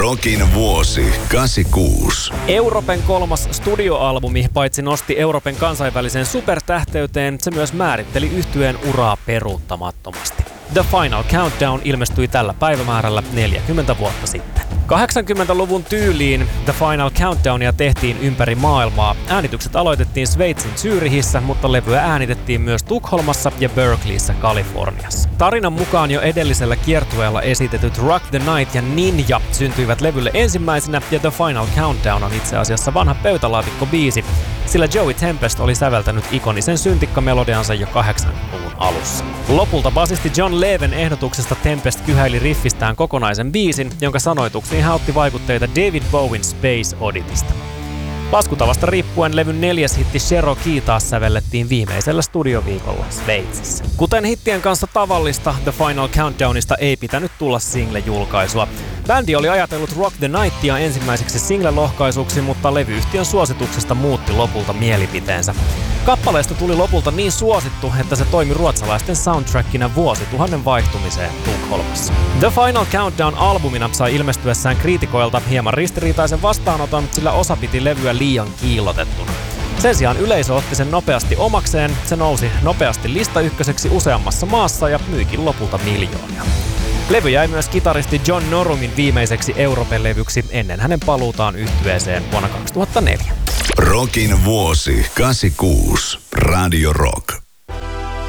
Rockin vuosi 86. Euroopan kolmas studioalbumi paitsi nosti Euroopan kansainväliseen supertähteyteen, se myös määritteli yhtyeen uraa peruuttamattomasti. The Final Countdown ilmestyi tällä päivämäärällä 40 vuotta sitten. 80-luvun tyyliin The Final Countdownia tehtiin ympäri maailmaa. Äänitykset aloitettiin Sveitsin Zürichissä, mutta levyä äänitettiin myös Tukholmassa ja Berkeleyssä Kaliforniassa. Tarinan mukaan jo edellisellä kiertueella esitetyt Rock the Night ja Ninja syntyivät levylle ensimmäisenä, ja The Final Countdown on itse asiassa vanha pöytälaatikko-biisi, sillä Joey Tempest oli säveltänyt ikonisen syntikkamelodiansa jo 80-luvun alussa. Lopulta basisti John Leven ehdotuksesta Tempest kyhäili riffistään kokonaisen biisin, jonka sanoituksiin hän otti vaikutteita David Bowen Space Odditista. Laskutavasta riippuen levyn 4. hitti Cherokee taas sävellettiin viimeisellä studioviikolla Sveitsissä. Kuten hittien kanssa tavallista, The Final Countdownista ei pitänyt tulla single-julkaisua. Bändi oli ajatellut Rock the Nightia ensimmäiseksi single-lohkaisuksi, mutta levyyhtiön suosituksesta muutti lopulta mielipiteensä. Kappaleesta tuli lopulta niin suosittu, että se toimi ruotsalaisten soundtrackina vuosituhannen vaihtumiseen Tukholmassa. The Final Countdown-albumina sai ilmestyessään kriitikoilta hieman ristiriitaisen vastaanoton, sillä osa piti levyä liian kiillotettuna. Sen sijaan yleisö otti sen nopeasti omakseen, se nousi nopeasti listaykköseksi useammassa maassa ja myikin lopulta miljoonia. Levy jäi myös kitaristi John Norumin viimeiseksi Euroopan-levyksi ennen hänen paluutaan yhtyeeseen vuonna 2004. Rockin vuosi 86. Radio Rock.